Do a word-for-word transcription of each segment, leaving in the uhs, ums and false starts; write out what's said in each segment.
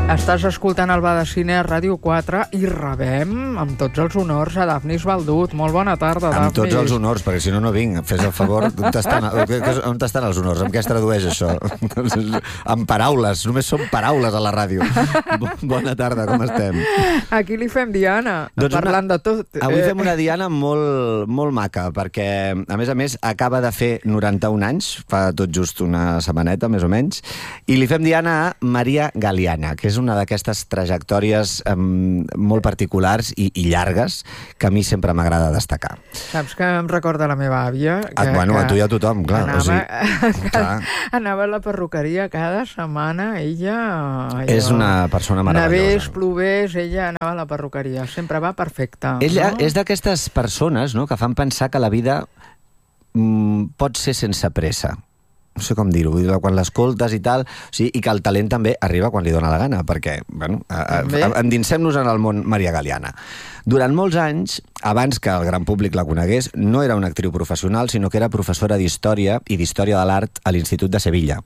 Estàs escoltant el Va de Cine a Ràdio quatre i rebem amb tots els honors a Dafnis Baldut. Molt bona tarda, Dafnis. Amb tots els honors, perquè si no, no vinc. Fes el favor. On estan, on estan els honors? Amb què es tradueix això? Amb paraules. Només són paraules a la ràdio. Bona tarda, com estem? Aquí li fem Diana, doncs parlant una, de tot. Avui fem una Diana molt, molt maca, perquè, a més a més, acaba de fer noranta-un anys, fa tot just una setmaneta, més o menys, i li fem Diana a Maria Galiana, que és una d'aquestes trajectòries um, molt particulars i, i llargues que a mi sempre m'agrada destacar. Saps que em recorda la meva àvia? Que, ah, bueno, que a tu i a tothom, clar. Anava, o sigui, clar. anava a la perruqueria cada setmana, ella... Allò, és una persona meravellosa. Nevés, plovés, ella anava a la perruqueria. Sempre va perfecta. Ella no? és d'aquestes persones, no?, que fan pensar que la vida mm, pot ser sense pressa. No sé com dir-ho, quan l'escoltes i tal, o sigui, i que el talent també arriba quan li dóna la gana, perquè, bueno, a, a, endinsem-nos en el món Maria Galiana. Durant molts anys, abans que el gran públic la conegués, no era una actriu professional, sinó que era professora d'Història i d'Història de l'Art a l'Institut de Sevilla.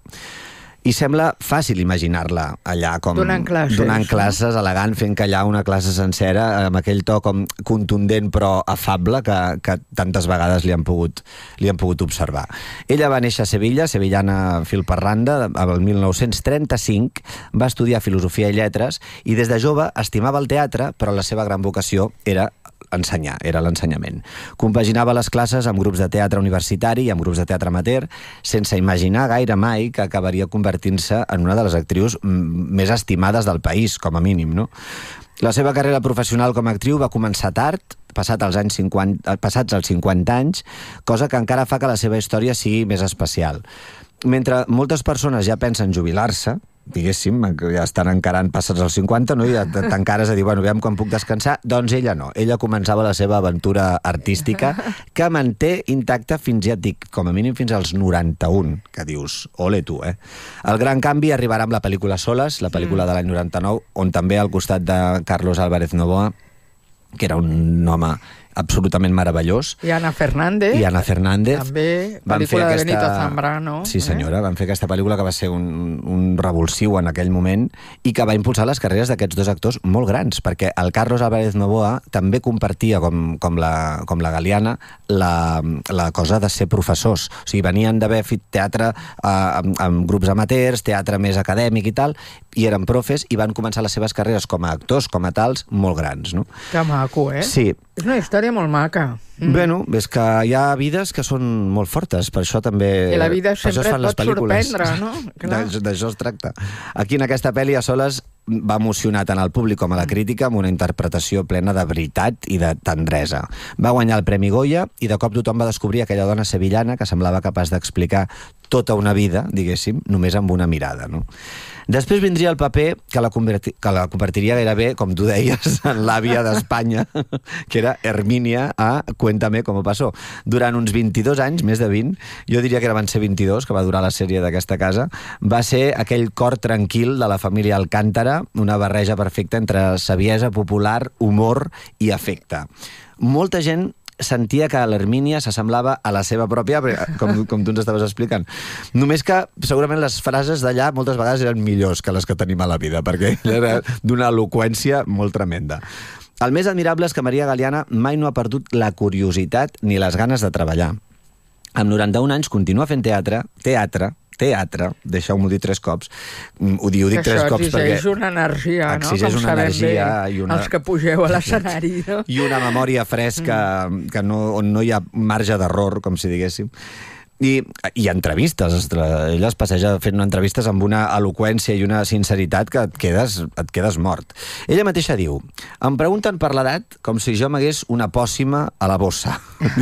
I sembla fàcil imaginar-la allà com... Donant classes. Donant classes, elegant, fent callar una classe sencera, amb aquell to com contundent però afable que, que tantes vegades li han, pogut, li han pogut observar. Ella va néixer a Sevilla, sevillana fil per randa, el mil nou-cents trenta-cinc, va estudiar Filosofia i Lletres, i des de jove estimava el teatre, però la seva gran vocació era ensenyar, era l'ensenyament. Compaginava les classes amb grups de teatre universitari i amb grups de teatre amateur, sense imaginar gaire mai que acabaria convertint-se en una de les actrius més estimades del país, com a mínim, no? La seva carrera professional com a actriu va començar tard, passat els anys cinquanta, passats els cinquanta anys, cosa que encara fa que la seva història sigui més especial. Mentre moltes persones ja pensen jubilar-se, diguéssim, ja estan encarant passats els cinquanta, no? I ja t'encares a dir, bueno, veiem quan puc descansar, doncs ella no. Ella començava la seva aventura artística, que manté intacta fins, ja et dic, com a mínim fins als noranta-un, que dius, ole tu, eh? El gran canvi arribarà amb la pel·lícula Soles, la pel·lícula de l'any noranta-nou, on també al costat de Carlos Álvarez Novoa, que era un home absolutament meravellós. I Ana Fernández. I Ana Fernández. També, pel·lícula de Benito Zambrano. Sí, senyora, eh? Van fer aquesta pel·lícula que va ser un, un revulsiu en aquell moment i que va impulsar les carreres d'aquests dos actors molt grans, perquè el Carlos Álvarez Novoa també compartia, com, com, la, com la Galiana, la, la cosa de ser professors. O sigui, venien d'haver fet teatre eh, amb, amb grups amateurs, teatre més acadèmic i tal, i eren profes i van començar les seves carreres com a actors, com a tals, molt grans, no? Que maco, eh? Sí. És una història molt maca. Mm. Bueno, és que hi ha vides que són molt fortes, per això també... I la vida sempre et pot sorprendre, no? D'això es tracta. Aquí en aquesta pel·li a Soles va emocionar tant al públic com a la crítica amb una interpretació plena de veritat i de tendresa. Va guanyar el Premi Goya i de cop tothom va descobrir aquella dona sevillana que semblava capaç d'explicar tota una vida, diguéssim, només amb una mirada, no? Després vindria el paper que la, converti, que la convertiria gairebé, com tu deies, en l'àvia d'Espanya, que era Hermínia a Cuéntame cómo pasó. Durant uns vint-i-dos anys, més de vint, jo diria que van ser vint-i-dos, que va durar la sèrie d'aquesta casa, va ser aquell cor tranquil de la família Alcántara, una barreja perfecta entre saviesa popular, humor i afecte. Molta gent sentia que l'Hermínia s'assemblava a la seva pròpia, com, com tu ens estaves explicant. Només que segurament les frases d'allà moltes vegades eren millors que les que tenim a la vida, perquè ella era d'una eloqüència molt tremenda. El més admirable és que Maria Galiana mai no ha perdut la curiositat ni les ganes de treballar. Amb noranta-un anys continua fent teatre, teatre, teatre, deixeu-m'ho dir tres cops, ho dic, ho dic tres cops perquè... exigeix una energia, no? Exigeix una energia i una... Els que pugeu a l'escenari, no? I una memòria fresca, mm. que no, on no hi ha marge d'error, com si diguéssim. I, i entrevistes, ella es passeja fent entrevistes amb una eloqüència i una sinceritat que et quedes, et quedes mort. Ella mateixa diu, em pregunten per l'edat com si jo m'hagués una pòssima a la bossa.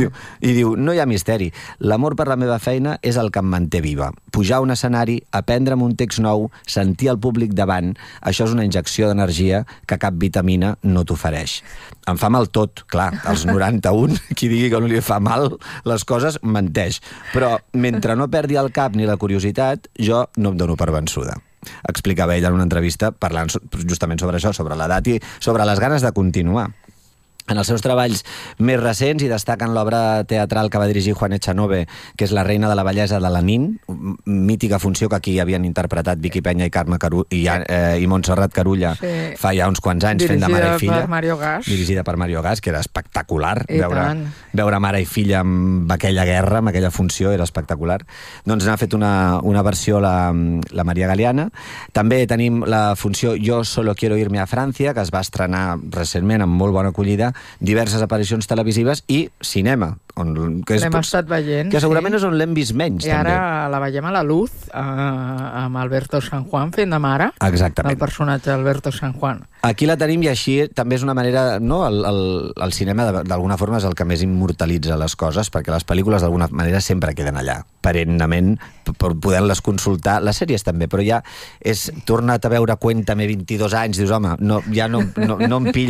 I diu, no hi ha misteri, l'amor per la meva feina és el que em manté viva. Pujar a un escenari, aprendre'm un text nou, sentir el públic davant, això és una injecció d'energia que cap vitamina no t'ofereix. Em fa mal tot, clar, als noranta-un, qui digui que no li fa mal les coses, menteix. Però mentre no perdi el cap ni la curiositat, jo no em dono per vençuda. Explicava ella en una entrevista parlant justament sobre això, sobre l'edat i sobre les ganes de continuar. En els seus treballs més recents hi destaquen l'obra teatral que va dirigir Juan Echanove, que és La reina de la bellesa de la Nin, mítica funció que aquí havien interpretat Vicky Peña i Carme Caru i, eh, i Montserrat Carulla sí. fa ja uns quants anys, dirigida fent de mare i filla. Per Mario Gas. Dirigida per Mario Gas, que era espectacular. I veure, tant. veure mare i filla amb aquella guerra, amb aquella funció, era espectacular. Doncs n'ha fet una, una versió la, la Maria Galeana. També tenim la funció Jo solo quiero irme a Francia, que es va estrenar recentment amb molt bona acollida, diverses aparicions televisives i cinema. On, que és, l'hem estat veient. Que segurament sí. és on l'hem vist menys. I ara també. la veiem a la Luz, eh, amb Alberto San Juan fent de mare. Exactament. El personatge Alberto San Juan. Aquí la tenim i així també és una manera... No? El, el, el cinema d'alguna forma és el que més immortalitza les coses, perquè les pel·lícules d'alguna manera sempre queden allà, perennament, per poder-les consultar. Les sèries també, però ja és... Torna't a veure Cuéntame vint-i-dos anys, dius, home, no, ja no, no, no em pilla